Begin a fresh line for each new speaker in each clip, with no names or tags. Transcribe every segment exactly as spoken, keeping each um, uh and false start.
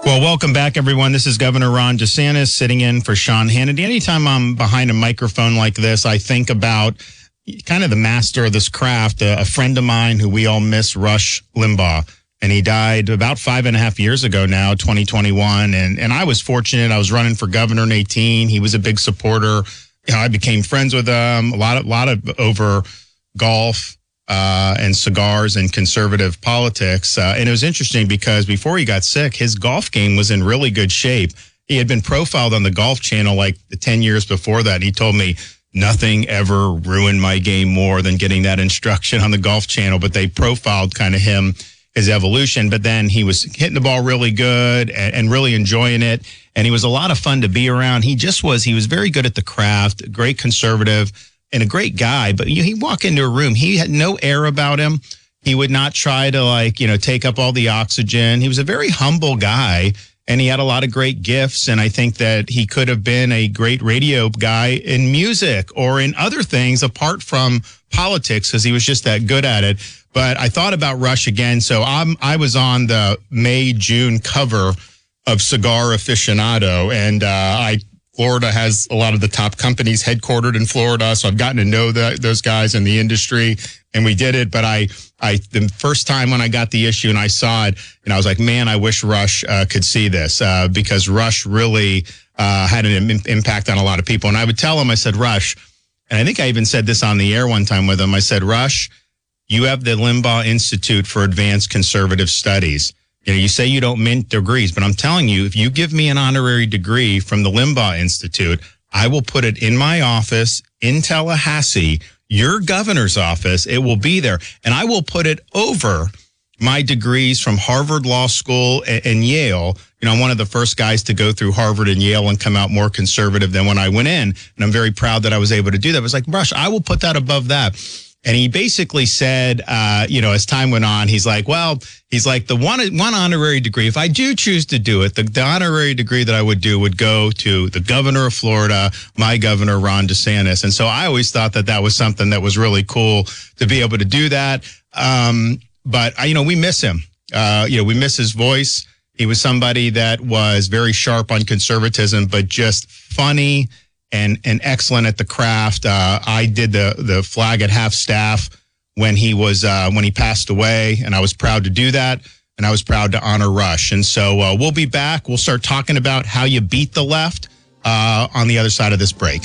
Well, welcome back, everyone. This is Governor Ron DeSantis sitting in for Sean Hannity. Anytime I'm behind a microphone like this, I think about kind of the master of this craft, a, a friend of mine who we all miss, Rush Limbaugh. And he died about five and a half years ago now, twenty twenty-one. And, and I was fortunate. I was running for governor in eighteen. He was a big supporter. You know, I became friends with him, a lot of, lot of over golf. Uh, and cigars and conservative politics. Uh, and it was interesting because before he got sick, his golf game was in really good shape. He had been profiled on the Golf Channel like ten years before that. And he told me nothing ever ruined my game more than getting that instruction on the Golf Channel. But they profiled kind of him, his evolution. But then he was hitting the ball really good and, and really enjoying it. And he was a lot of fun to be around. He just was, he was very good at the craft, great conservative, and a great guy. But you know, he'd walk into a room, he had no air about him. He would not try to, like, you know, take up all the oxygen. He was a very humble guy, and he had a lot of great gifts. And I think that he could have been a great radio guy in music or in other things apart from politics, because he was just that good at it. But I thought about Rush again. So I'm, I was on the May, June cover of Cigar Aficionado, and uh, I Florida has a lot of the top companies headquartered in Florida, so I've gotten to know the, those guys in the industry, and we did it. But I, I, the first time when I got the issue and I saw it, and I was like, man, I wish Rush uh, could see this uh, because Rush really uh, had an im- impact on a lot of people. And I would tell him, I said, Rush, and I think I even said this on the air one time with him. I said, Rush, you have the Limbaugh Institute for Advanced Conservative Studies. You know, you say you don't mint degrees, but I'm telling you, if you give me an honorary degree from the Limbaugh Institute, I will put it in my office in Tallahassee, your governor's office. It will be there. And I will put it over my degrees from Harvard Law School and, and Yale. You know, I'm one of the first guys to go through Harvard and Yale and come out more conservative than when I went in. And I'm very proud that I was able to do that. It was like, Rush, I will put that above that. And he basically said, uh, you know, as time went on, he's like, well, he's like, the one one honorary degree, if I do choose to do it, the, the honorary degree that I would do would go to the governor of Florida, my governor, Ron DeSantis. And so I always thought that that was something that was really cool to be able to do that. Um, but, you know, we miss him. Uh, you know, we miss his voice. He was somebody that was very sharp on conservatism, but just funny and and excellent at the craft. Uh, I did the the flag at half staff when he was uh, when he passed away, and I was proud to do that, and I was proud to honor Rush. And so uh, we'll be back. We'll start talking about how you beat the left uh, on the other side of this break.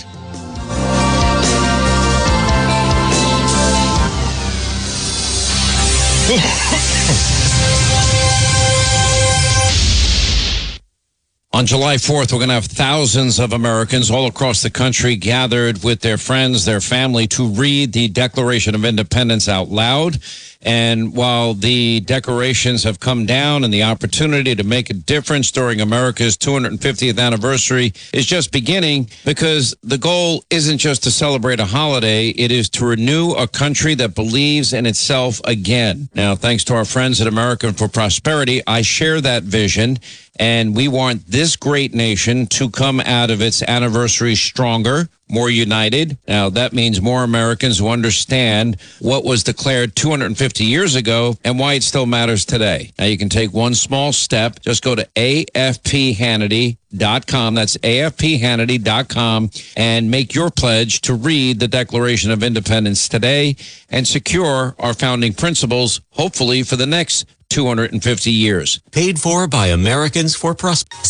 On July fourth, we're going to have thousands of Americans all across the country gathered with their friends, their family, to read the Declaration of Independence out loud. And while the decorations have come down and the opportunity to make a difference during America's two hundred fiftieth anniversary is just beginning, because the goal isn't just to celebrate a holiday, it is to renew a country that believes in itself again. Now, thanks to our friends at American for Prosperity, I share that vision, and we want this great nation to come out of its anniversary stronger, more united. Now, that means more Americans who understand what was declared two hundred fifty years ago and why it still matters today. Now, you can take one small step. Just go to A F P Hannity dot com. That's A F P Hannity dot com and make your pledge to read the Declaration of Independence today and secure our founding principles, hopefully for the next two hundred fifty years.
Paid for by Americans for Prosperity.